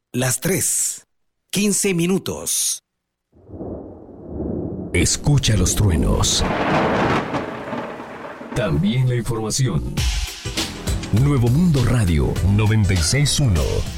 Las 3:15. Escucha los truenos. También la información. Nuevo Mundo Radio 96.1.